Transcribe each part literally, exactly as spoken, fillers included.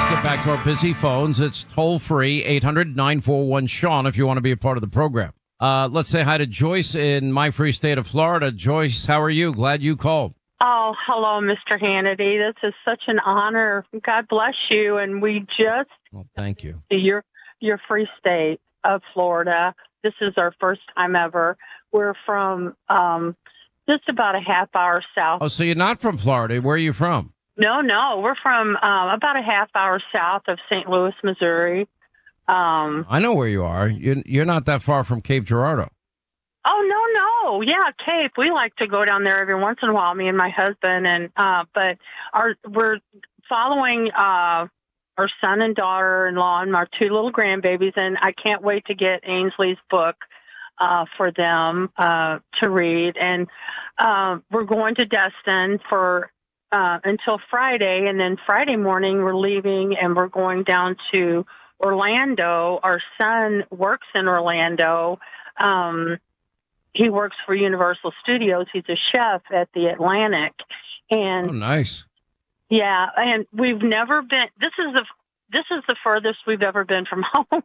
Get back to our busy phones. It's toll free, eight hundred nine four one Sean, if you want to be a part of the program. Uh, let's say hi to Joyce in my free state of Florida. Joyce, how are you? Glad you called. Oh, hello, Mister Hannity. This is such an honor. God bless you. And we just, well, thank you. Your, your free state of Florida. This is our first time ever. We're from um, just about a half hour south. Oh, so you're not from Florida. Where are you from? No, no. We're from um, about a half hour south of Saint Louis, Missouri. Um, I know where you are. You're, you're not that far from Cape Girardeau. Oh, no, no. Yeah, Cape. We like to go down there every once in a while, me and my husband. And uh, but our we're following uh, our son and daughter-in-law and our two little grandbabies, and I can't wait to get Ainsley's book uh, for them uh, to read. And uh, we're going to Destin for uh, until Friday, and then Friday morning we're leaving, and we're going down to Orlando. Our son works in Orlando. Um, he works for Universal Studios. He's a chef at the Atlantic. And oh, nice. Yeah, and we've never been. This is the this is the furthest we've ever been from home.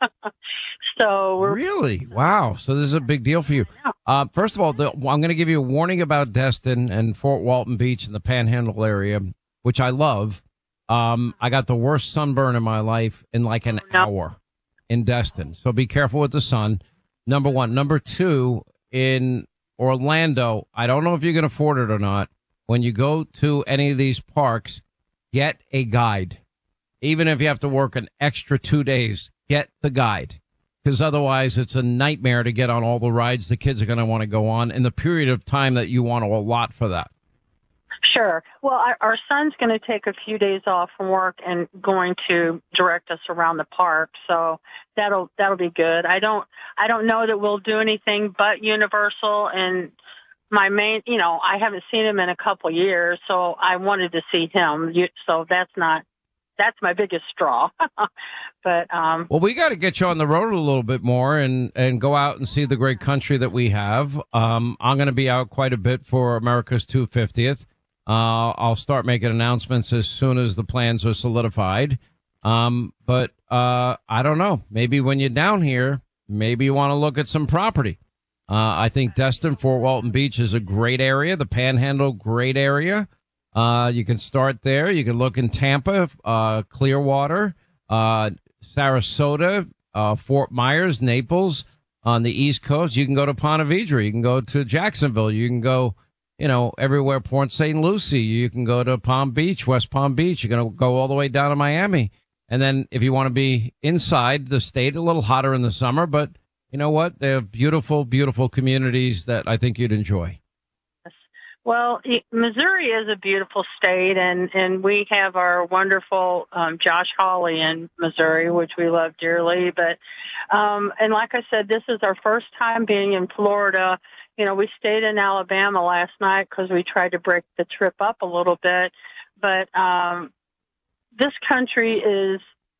So we're, really, wow. So this is a big deal for you. Uh, first of all, the, I'm going to give you a warning about Destin and Fort Walton Beach and the Panhandle area, which I love. Um, I got the worst sunburn in my life in like an no. hour in Destin. So be careful with the sun. Number one. Number two, in Orlando, I don't know if you can afford it or not. When you go to any of these parks, get a guide. Even if you have to work an extra two days, get the guide. Because otherwise it's a nightmare to get on all the rides the kids are going to want to go on in the period of time that you want to allot for that. Sure. Well, our, our son's going to take a few days off from work and going to direct us around the park. So that'll that'll be good. I don't I don't know that we'll do anything but Universal. And my main, you know, I haven't seen him in a couple years, so I wanted to see him. So that's not that's my biggest straw. But um, well, we got to get you on the road a little bit more and and go out and see the great country that we have. Um, I'm going to be out quite a bit for America's two hundred fiftieth. Uh, I'll start making announcements as soon as the plans are solidified. Um, but, uh, I don't know. Maybe when you're down here, maybe you want to look at some property. Uh, I think Destin, Fort Walton Beach is a great area. The Panhandle, great area. Uh, you can start there. You can look in Tampa, uh, Clearwater, uh, Sarasota, uh, Fort Myers, Naples on the East Coast. You can go to Ponte Vedra. You can go to Jacksonville. You can go, you know, everywhere, Port Saint Lucie. You can go to Palm Beach, West Palm Beach. You're going to go all the way down to Miami. And then if you want to be inside the state, a little hotter in the summer, but you know what? They're beautiful, beautiful communities that I think you'd enjoy. Well, Missouri is a beautiful state, and, and we have our wonderful um, Josh Hawley in Missouri, which we love dearly. But, um, and like I said, this is our first time being in Florida. You know, we stayed in Alabama last night because we tried to break the trip up a little bit. But um, this country is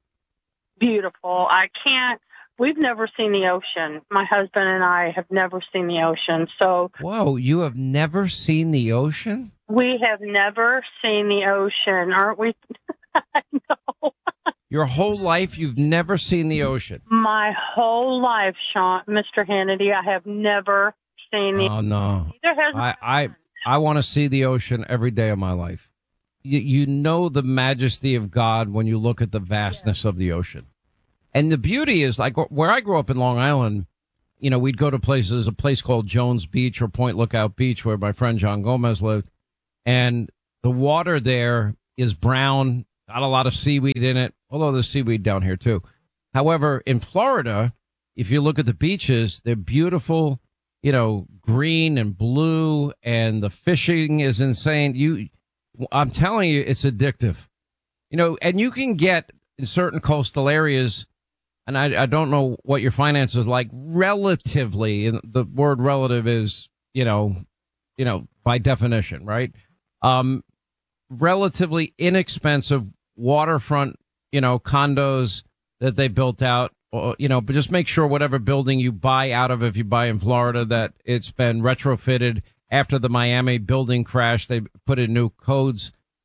beautiful. I can't, we've never seen the ocean. My husband and I have never seen the ocean. So, whoa, you have never seen the ocean? We have never seen the ocean, aren't we? I know. Your whole life, you've never seen the ocean? My whole life, Sean, Mister Hannity, I have never seen the ocean. Oh, no. Neither has I, I, I want to see the ocean every day of my life. You, you know the majesty of God when you look at the vastness yeah. of the ocean. And the beauty is, like, where I grew up in Long Island, you know, we'd go to places, a place called Jones Beach or Point Lookout Beach, where my friend John Gomez lived. And the water there is brown, not a lot of seaweed in it, although there's seaweed down here, too. However, in Florida, if you look at the beaches, they're beautiful, you know, green and blue, and the fishing is insane. You, I'm telling you, it's addictive. You know, and you can get in certain coastal areas, and I, I don't know what your finances like, relatively, and the word relative is, you know, you know, by definition, right? Um, relatively inexpensive waterfront, you know, condos that they built out, or, you know, but just make sure whatever building you buy out of, if you buy in Florida, that it's been retrofitted after the Miami building crash. They put in new codes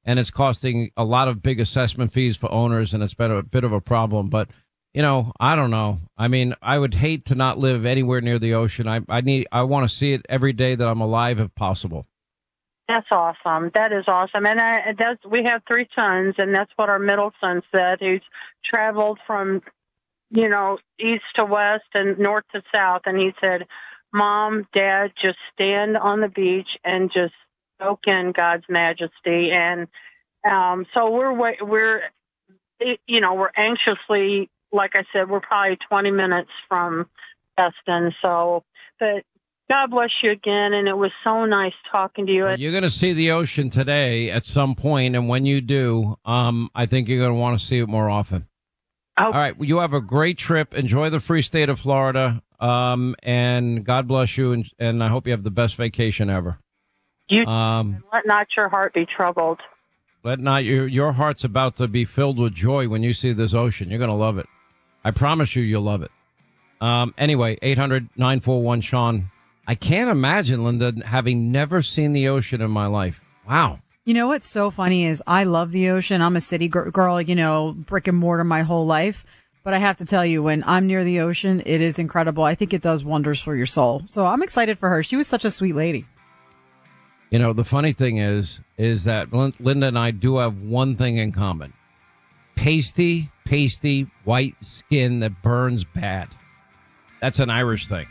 and it's costing a lot of big assessment fees for owners, and it's been a bit of a problem. But, you know, I don't know. I mean, I would hate to not live anywhere near the ocean. I, I need, I want to see it every day that I'm alive if possible. That's awesome. That is awesome. And I, that's, we have three sons, and that's what our middle son said. He's traveled from, you know, east to west and north to south. And he said, Mom, Dad, just stand on the beach and just soak in God's majesty. And um, so we're, we're, you know, we're anxiously, like I said, we're probably twenty minutes from Destin. So, but God bless you again, and it was so nice talking to you. Well, you're going to see the ocean today at some point, and when you do, um, I think you're going to want to see it more often. Oh. All right, well, you have a great trip. Enjoy the free state of Florida, um, and God bless you, and, and I hope you have the best vacation ever. You um, let not your heart be troubled. Let not your your heart's about to be filled with joy when you see this ocean. You're going to love it. I promise you, you'll love it. Um, anyway, eight hundred nine four one Sean. I can't imagine, Linda, having never seen the ocean in my life. Wow. You know what's so funny is I love the ocean. I'm a city girl, you know, brick and mortar my whole life. But I have to tell you, when I'm near the ocean, it is incredible. I think it does wonders for your soul. So I'm excited for her. She was such a sweet lady. You know, the funny thing is, is that Linda and I do have one thing in common. Pasty, pasty, white skin that burns bad. That's an Irish thing.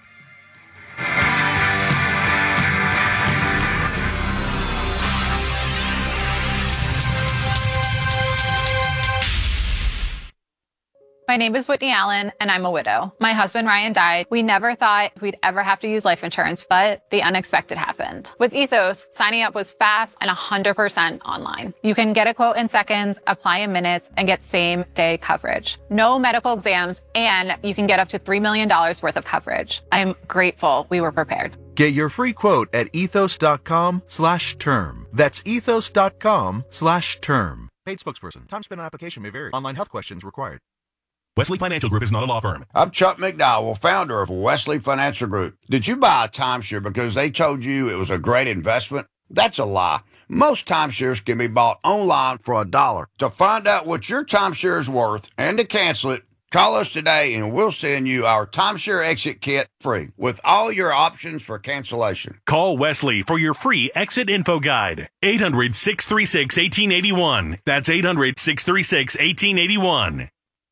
My name is Whitney Allen, and I'm a widow. My husband, Ryan, died. We never thought we'd ever have to use life insurance, but the unexpected happened. With Ethos, signing up was fast and one hundred percent online. You can get a quote in seconds, apply in minutes, and get same-day coverage. No medical exams, and you can get up to three million dollars worth of coverage. I'm grateful we were prepared. Get your free quote at ethos.com slash term. That's ethos.com slash term. Paid spokesperson. Time spent on application may vary. Online health questions required. Wesley Financial Group is not a law firm. I'm Chuck McDowell, founder of Wesley Financial Group. Did you buy a timeshare because they told you it was a great investment? That's a lie. Most timeshares can be bought online for a dollar. To find out what your timeshare is worth and to cancel it, call us today and we'll send you our timeshare exit kit free with all your options for cancellation. Call Wesley for your free exit info guide. eight hundred, six three six, one eight eight one. That's eight hundred, six three six, one eight eight one.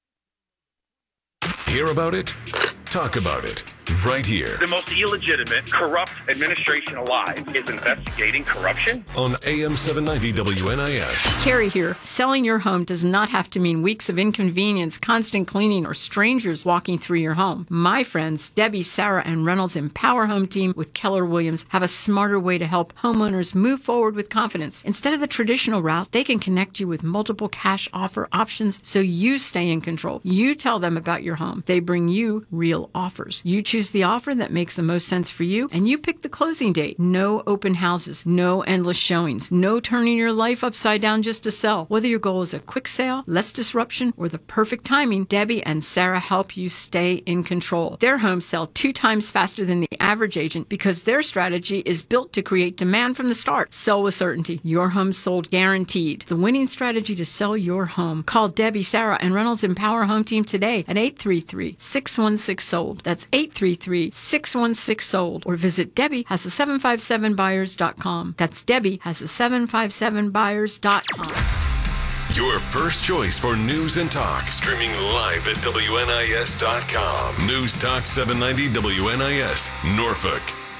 Hear about it? Talk about it. Right here. The most illegitimate, corrupt administration alive is investigating corruption. On A M seven ninety W N I S. Carrie here. Selling your home does not have to mean weeks of inconvenience, constant cleaning, or strangers walking through your home. My friends, Debbie, Sarah, and Reynolds Empower Home Team with Keller Williams have a smarter way to help homeowners move forward with confidence. Instead of the traditional route, they can connect you with multiple cash offer options so you stay in control. You tell them about your home. They bring you real offers. You choose the offer that makes the most sense for you, and you pick the closing date. No open houses, no endless showings, no turning your life upside down just to sell. Whether your goal is a quick sale, less disruption, or the perfect timing, Debbie and Sarah help you stay in control. Their homes sell two times faster than the average agent because their strategy is built to create demand from the start. Sell with certainty. Your home sold guaranteed. The winning strategy to sell your home. Call Debbie, Sarah, and Reynolds Empower Home Team today at eight three three, six one six, sold. That's eight three three, six one six, sold. Or visit Debbie has a seven five seven buyers dot com. That's Debbie has a seven five seven buyers dot com. Your first choice for news and talk. Streaming live at W N I S dot com. News Talk seven ninety W N I S, Norfolk.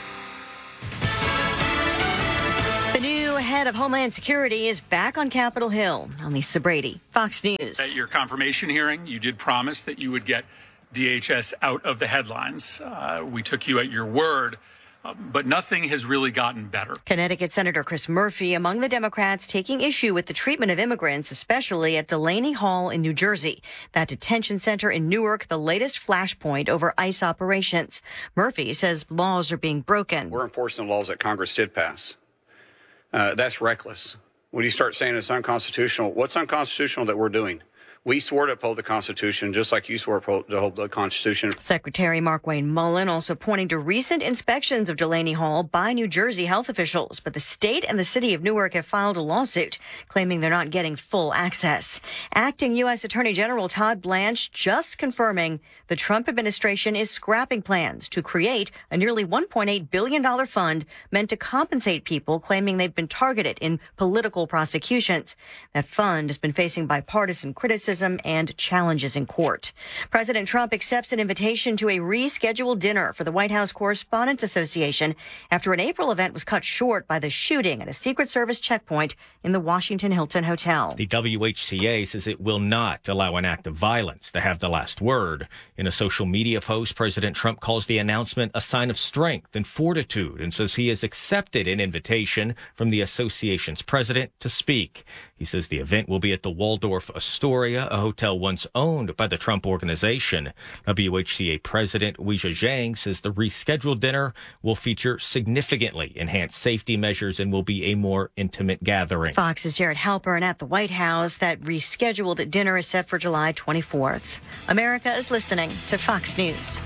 The new head of Homeland Security is back on Capitol Hill. Lisa Brady, Fox News. At your confirmation hearing, you did promise that you would get D H S out of the headlines. Uh, we took you at your word, uh, but nothing has really gotten better. Connecticut Senator Chris Murphy among the Democrats taking issue with the treatment of immigrants, especially at Delaney Hall in New Jersey. That detention center in Newark, the latest flashpoint over ICE operations. Murphy says laws are being broken. We're enforcing the laws that Congress did pass. Uh, that's reckless. When you start saying it's unconstitutional, what's unconstitutional that we're doing? We swore to uphold the Constitution, just like you swore to uphold the Constitution. Secretary Markwayne Mullin also pointing to recent inspections of Delaney Hall by New Jersey health officials, but the state and the city of Newark have filed a lawsuit claiming they're not getting full access. Acting U S Attorney General Todd Blanche just confirming the Trump administration is scrapping plans to create a nearly one point eight billion dollars fund meant to compensate people claiming they've been targeted in political prosecutions. That fund has been facing bipartisan criticism and challenges in court. President Trump accepts an invitation to a rescheduled dinner for the White House Correspondents Association after an April event was cut short by the shooting at a Secret Service checkpoint in the Washington Hilton Hotel. The W H C A says it will not allow an act of violence to have the last word. In a social media post, President Trump calls the announcement a sign of strength and fortitude and says he has accepted an invitation from the association's president to speak. He says the event will be at the Waldorf Astoria, a hotel once owned by the Trump Organization. W H C A President Weijia Zhang says the rescheduled dinner will feature significantly enhanced safety measures and will be a more intimate gathering. Fox's Jared Halpern at the White House. That rescheduled dinner is set for July twenty-fourth. America is listening to Fox News.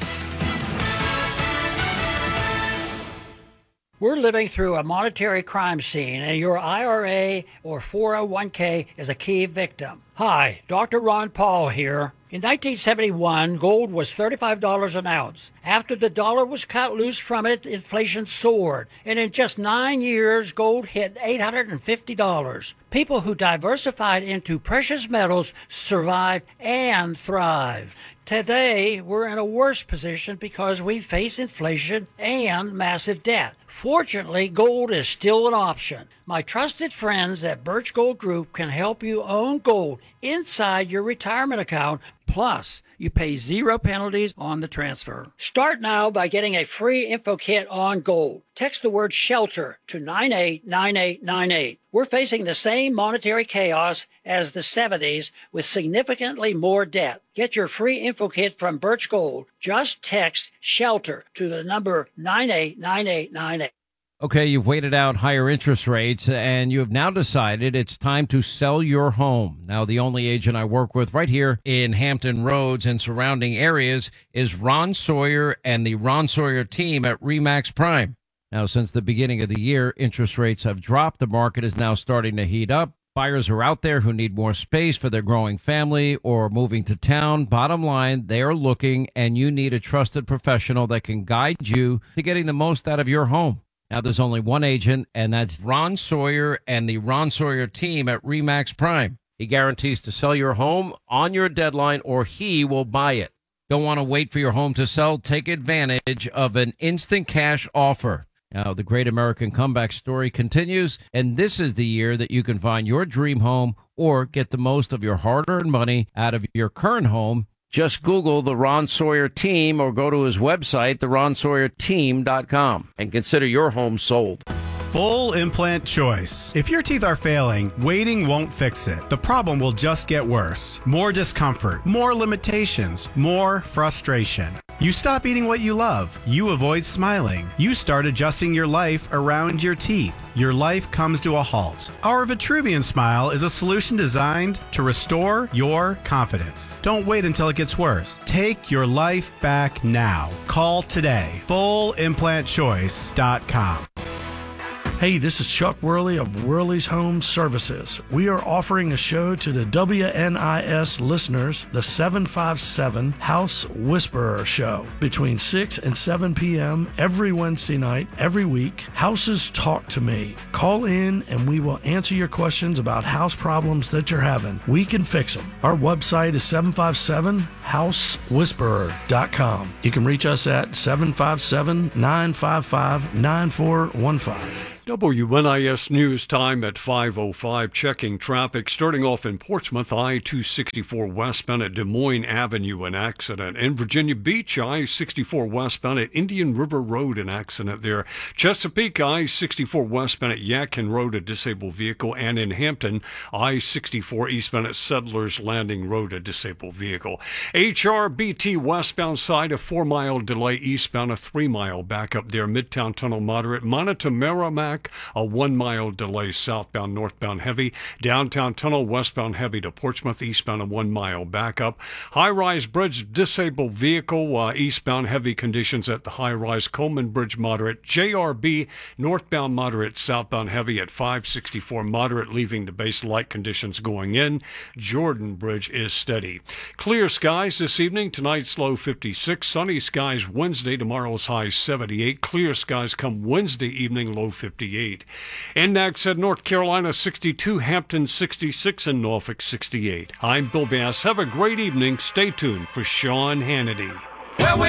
We're living through a monetary crime scene, and your I R A or four oh one k is a key victim. Hi, Doctor Ron Paul here. In nineteen seventy-one, gold was thirty-five dollars an ounce. After the dollar was cut loose from it, inflation soared. And in just nine years, gold hit eight hundred fifty dollars. People who diversified into precious metals survived and thrived. Today, we're in a worse position because we face inflation and massive debt. Fortunately, gold is still an option. My trusted friends at Birch Gold Group can help you own gold inside your retirement account. Plus, you pay zero penalties on the transfer. Start now by getting a free info kit on gold. Text the word SHELTER to nine eight nine eight nine eight. We're facing the same monetary chaos as the seventies with significantly more debt. Get your free info kit from Birch Gold. Just text SHELTER to the number nine eight nine eight nine eight. Okay, you've waited out higher interest rates, and you have now decided it's time to sell your home. Now, the only agent I work with right here in Hampton Roads and surrounding areas is Ron Sawyer and the Ron Sawyer team at RE/MAX Prime. Now, since the beginning of the year, interest rates have dropped. The market is now starting to heat up. Buyers are out there who need more space for their growing family or moving to town. Bottom line, they are looking, and you need a trusted professional that can guide you to getting the most out of your home. Now, there's only one agent, and that's Ron Sawyer and the Ron Sawyer team at RE/MAX Prime. He guarantees to sell your home on your deadline, or he will buy it. Don't want to wait for your home to sell? Take advantage of an instant cash offer. Now, the great American comeback story continues, and this is the year that you can find your dream home or get the most of your hard-earned money out of your current home. Just Google the Ron Sawyer team or go to his website, the ron sawyer team dot com, and consider your home sold. Full implant choice. If your teeth are failing, waiting won't fix it. The problem will just get worse. More discomfort, more limitations, more frustration. You stop eating what you love. You avoid smiling. You start adjusting your life around your teeth. Your life comes to a halt. Our Vitruvian Smile is a solution designed to restore your confidence. Don't wait until it gets worse. Take your life back now. Call today. full implant choice dot com. Hey, this is Chuck Worley of Worley's Home Services. We are offering a show to the W N I S listeners, the seven five seven House Whisperer Show, between six and seven p.m. every Wednesday night, every week. Houses Talk to Me. Call in and we will answer your questions about house problems that you're having. We can fix them. Our website is seven five seven house whisperer dot com. You can reach us at seven five seven, nine five five, nine four one five. W N I S News time at five oh five, checking traffic. Starting off in Portsmouth, I two sixty-four westbound at Des Moines Avenue, an accident. In Virginia Beach, I sixty-four westbound at Indian River Road, an accident there. Chesapeake, I sixty-four westbound at Yadkin Road, a disabled vehicle. And in Hampton, I sixty-four eastbound at Settlers Landing Road, a disabled vehicle. H R B T westbound side, a four-mile delay eastbound, a three-mile backup there. Midtown Tunnel moderate. Moneta Merrimack back. A one-mile delay southbound, northbound heavy. Downtown tunnel, westbound heavy to Portsmouth, eastbound a one-mile backup. High-rise bridge, disabled vehicle, uh, eastbound heavy conditions at the high-rise. Coleman Bridge, moderate. J R B, northbound moderate, southbound heavy at five sixty-four, moderate, leaving the base. Light conditions going in. Jordan Bridge is steady. Clear skies this evening. Tonight's low fifty-six. Sunny skies Wednesday. Tomorrow's high seventy-eight. Clear skies come Wednesday evening, low fifty-eight. Index at North Carolina sixty-two, Hampton sixty-six, and Norfolk sixty-eight. I'm Bill Bass. Have a great evening. Stay tuned for Sean Hannity. Well, we